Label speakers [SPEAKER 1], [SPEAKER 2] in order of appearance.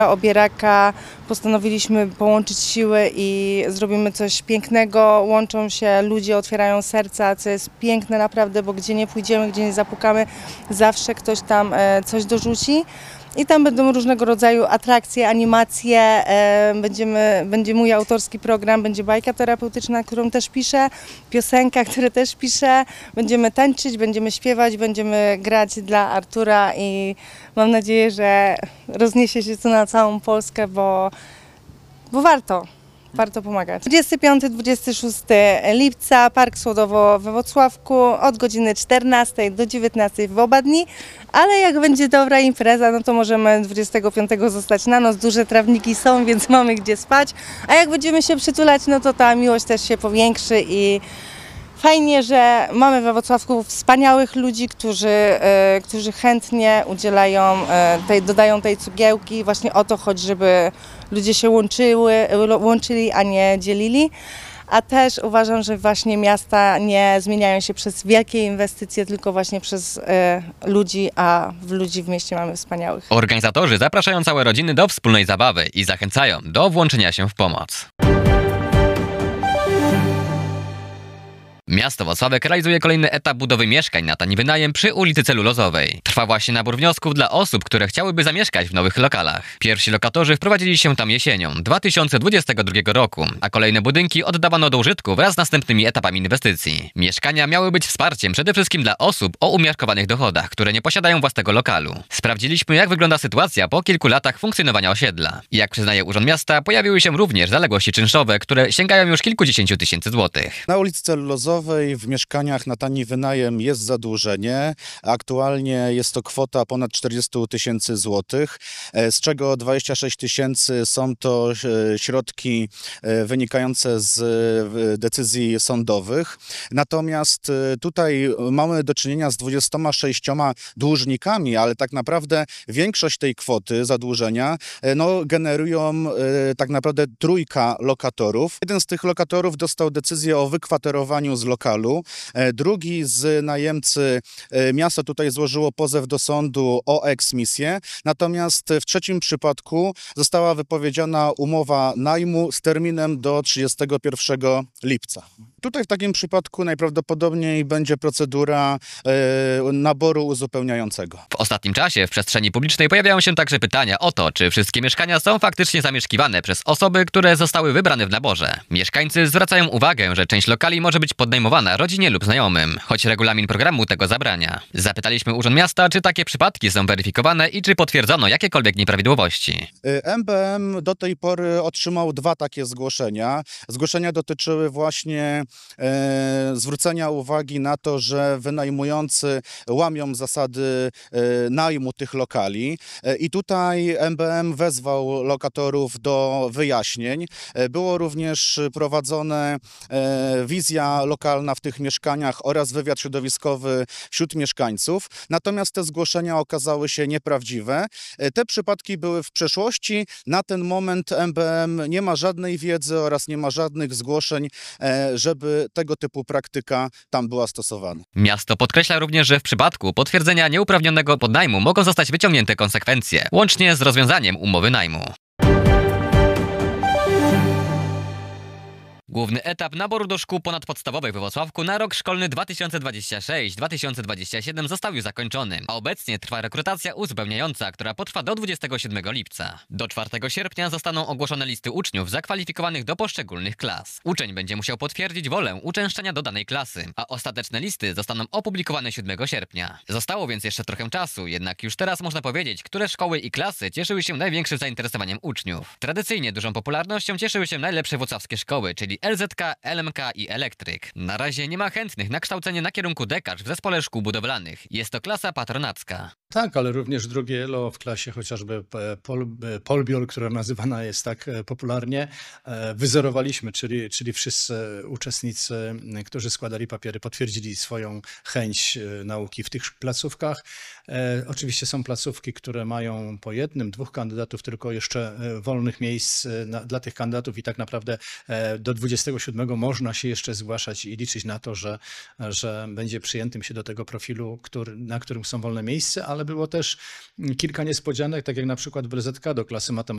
[SPEAKER 1] Obieraka postanowiliśmy połączyć siły i zrobimy coś pięknego. Łączą się ludzie, otwierają serca, co jest piękne naprawdę, bo gdzie nie pójdziemy, gdzie nie zapukamy, zawsze ktoś tam coś dorzuci. I tam będą różnego rodzaju atrakcje, animacje, będzie mój autorski program, będzie bajka terapeutyczna, którą też piszę, piosenka, które też piszę. Będziemy tańczyć, będziemy śpiewać, będziemy grać dla Artura i mam nadzieję, że rozniesie się to na całą Polskę, bo warto pomagać. 25-26 lipca, Park Słodowo we Włocławku, od godziny 14 do 19 w oba dni, ale jak będzie dobra impreza, no to możemy 25 zostać na noc, duże trawniki są, więc mamy gdzie spać, a jak będziemy się przytulać, no to ta miłość też się powiększy i fajnie, że mamy we Włocławku wspaniałych ludzi, którzy chętnie udzielają, dodają tej cugiełki. Właśnie o to chodzi, żeby ludzie się łączyli, a nie dzielili. A też uważam, że właśnie miasta nie zmieniają się przez wielkie inwestycje, tylko właśnie przez ludzi, a ludzi w mieście mamy wspaniałych.
[SPEAKER 2] Organizatorzy zapraszają całe rodziny do wspólnej zabawy i zachęcają do włączenia się w pomoc. Miasto Włocławek realizuje kolejny etap budowy mieszkań na tani wynajem przy ulicy Celulozowej. Trwa właśnie nabór wniosków dla osób, które chciałyby zamieszkać w nowych lokalach. Pierwsi lokatorzy wprowadzili się tam jesienią 2022 roku, a kolejne budynki oddawano do użytku wraz z następnymi etapami inwestycji. Mieszkania miały być wsparciem przede wszystkim dla osób o umiarkowanych dochodach, które nie posiadają własnego lokalu. Sprawdziliśmy, jak wygląda sytuacja po kilku latach funkcjonowania osiedla. Jak przyznaje Urząd Miasta, pojawiły się również zaległości czynszowe, które sięgają już kilkudziesięciu tysięcy złotych.
[SPEAKER 3] Na ulicy Celulozowej w mieszkaniach na tani wynajem jest zadłużenie. Aktualnie jest to kwota ponad 40 tysięcy złotych, z czego 26 tysięcy są to środki wynikające z decyzji sądowych. Natomiast tutaj mamy do czynienia z 26 dłużnikami, ale tak naprawdę większość tej kwoty zadłużenia generują tak naprawdę trójka lokatorów. Jeden z tych lokatorów dostał decyzję o wykwaterowaniu z lokalu. Drugi z najemcy, miasto tutaj złożyło pozew do sądu o eksmisję, natomiast w trzecim przypadku została wypowiedziana umowa najmu z terminem do 31 lipca. Tutaj w takim przypadku najprawdopodobniej będzie procedura naboru uzupełniającego.
[SPEAKER 2] W ostatnim czasie w przestrzeni publicznej pojawiają się także pytania o to, czy wszystkie mieszkania są faktycznie zamieszkiwane przez osoby, które zostały wybrane w naborze. Mieszkańcy zwracają uwagę, że część lokali może być podnajmowana rodzinie lub znajomym, choć regulamin programu tego zabrania. Zapytaliśmy Urząd Miasta, czy takie przypadki są weryfikowane i czy potwierdzono jakiekolwiek nieprawidłowości.
[SPEAKER 3] MBM do tej pory otrzymał 2 takie zgłoszenia. Zgłoszenia dotyczyły właśnie zwrócenia uwagi na to, że wynajmujący łamią zasady najmu tych lokali i tutaj MBM wezwał lokatorów do wyjaśnień. Było również prowadzone wizja lokalna w tych mieszkaniach oraz wywiad środowiskowy wśród mieszkańców. Natomiast te zgłoszenia okazały się nieprawdziwe. Te przypadki były w przeszłości. Na ten moment MBM nie ma żadnej wiedzy oraz nie ma żadnych zgłoszeń, żeby tego typu praktyka tam była stosowana.
[SPEAKER 2] Miasto podkreśla również, że w przypadku potwierdzenia nieuprawnionego podnajmu mogą zostać wyciągnięte konsekwencje, łącznie z rozwiązaniem umowy najmu. Główny etap naboru do szkół ponadpodstawowych we Włocławku na rok szkolny 2026-2027 został już zakończony, a obecnie trwa rekrutacja uzupełniająca, która potrwa do 27 lipca. Do 4 sierpnia zostaną ogłoszone listy uczniów zakwalifikowanych do poszczególnych klas. Uczeń będzie musiał potwierdzić wolę uczęszczania do danej klasy, a ostateczne listy zostaną opublikowane 7 sierpnia. Zostało więc jeszcze trochę czasu, jednak już teraz można powiedzieć, które szkoły i klasy cieszyły się największym zainteresowaniem uczniów. Tradycyjnie dużą popularnością cieszyły się najlepsze włocławskie szkoły, czyli LZK, LMK i Elektryk. Na razie nie ma chętnych na kształcenie na kierunku dekarz w zespole szkół budowlanych. Jest to klasa patronacka.
[SPEAKER 4] Tak, ale również drugie ELO w klasie chociażby Polbiol, która nazywana jest tak popularnie, wyzerowaliśmy, czyli wszyscy uczestnicy, którzy składali papiery, potwierdzili swoją chęć nauki w tych placówkach. Oczywiście są placówki, które mają po 1-2 kandydatów, tylko jeszcze wolnych miejsc dla tych kandydatów i tak naprawdę do 27 można się jeszcze zgłaszać i liczyć na to, że będzie przyjętym się do tego profilu, na którym są wolne miejsca, ale było też kilka niespodzianek, tak jak na przykład w LZK do klasy matematycznej